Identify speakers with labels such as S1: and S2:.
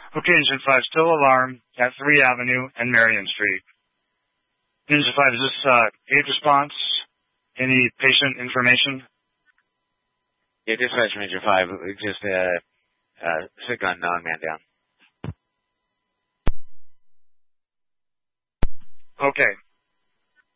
S1: Okay, Engine 5, still alarm at 3 Avenue and Marion Street. Engine 5, is this aid response? Any patient information?
S2: Yeah, dispatch Ranger 5, just sick unknown man down.
S1: Okay.